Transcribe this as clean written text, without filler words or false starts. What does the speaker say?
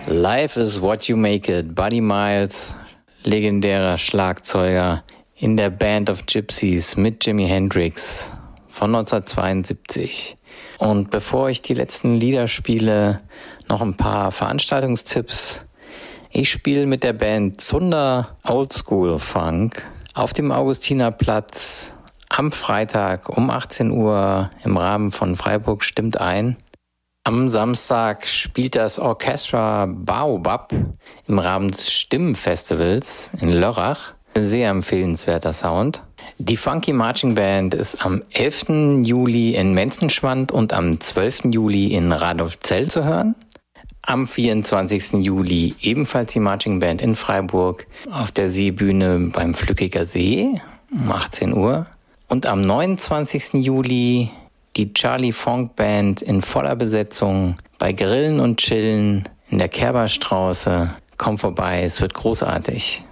Life is what you make it. Buddy Miles, legendärer Schlagzeuger in der Band of Gypsies mit Jimi Hendrix von 1972. Und bevor ich die letzten Lieder spiele, noch ein paar Veranstaltungstipps. Ich spiele mit der Band Zunder Oldschool Funk auf dem Augustinerplatz am Freitag um 18 Uhr im Rahmen von Freiburg stimmt ein. Am Samstag spielt das Orchestra Baobab im Rahmen des Stimmenfestivals in Lörrach. Sehr empfehlenswerter Sound. Die Funky Marching Band ist am 11. Juli in Menzenschwand und am 12. Juli in Radolfzell zu hören. Am 24. Juli ebenfalls die Marching Band in Freiburg auf der Seebühne beim Flückiger See um 18 Uhr. Und am 29. Juli die Charlie Funk Band in voller Besetzung bei Grillen und Chillen in der Kerberstraße. Komm vorbei, es wird großartig.